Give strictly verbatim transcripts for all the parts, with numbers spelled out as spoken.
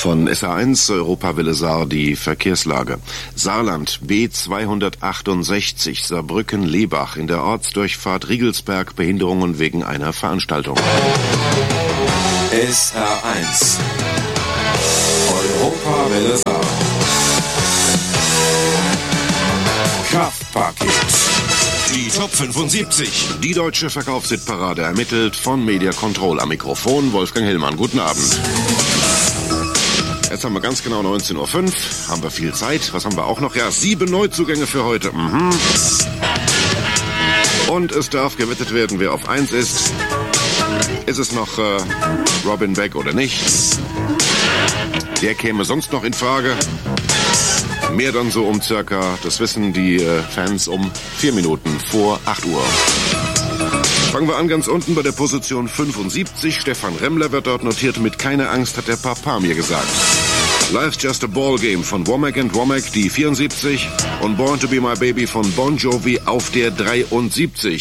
Von S A eins Europawelle Saar die Verkehrslage. Saarland B zweihundertachtundsechzig Saarbrücken-Lebach in der Ortsdurchfahrt Riegelsberg Behinderungen wegen einer Veranstaltung. S R eins Europawelle Saar. Kraftpaket. Die Top fünfundsiebzig. Die deutsche Verkaufshitparade ermittelt von Media Control. Am Mikrofon Wolfgang Hillmann. Guten Abend. Jetzt haben wir ganz genau neunzehn Uhr fünf. Haben wir viel Zeit. Was haben wir auch noch? Ja, sieben Neuzugänge für heute. Mhm. Und es darf gewettet werden, wer auf eins ist. Ist es noch äh, Robin Beck oder nicht? Der käme sonst noch in Frage. Mehr dann so um circa, das wissen die äh, Fans, um vier Minuten vor acht Uhr. Fangen wir an ganz unten bei der Position fünfundsiebzig. Stefan Remmler wird dort notiert mit "Keine Angst", hat der Papa mir gesagt. Life's Just a Ball Game von Womack and Womack, die vierundsiebzig. Und Born to be My Baby von Bon Jovi auf der dreiundsiebzig.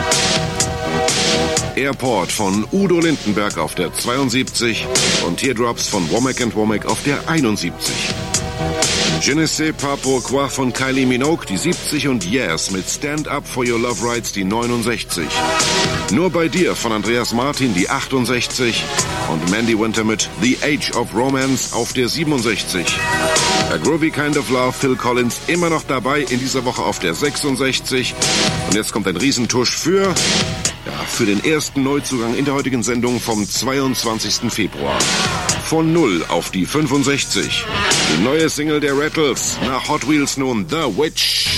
Airport von Udo Lindenberg auf der zweiundsiebzig. Und Teardrops von Womack and Womack auf der einundsiebzig. Je ne sais pas pourquoi von Kylie Minogue, die siebzig, und Yes mit Stand Up for Your Love Rights, die neunundsechzig. Nur bei dir von Andreas Martin, die achtundsechzig. Und Mandy Winter mit The Age of Romance auf der siebenundsechzig. A Groovy Kind of Love, Phil Collins, immer noch dabei in dieser Woche auf der sechsundsechzig. Und jetzt kommt ein Riesentusch für, ja, für den ersten Neuzugang in der heutigen Sendung vom zweiundzwanzigsten Februar. Von null auf die fünfundsechzig. Die neue Single der Rattles, nach Hot Wheels nun The Witch.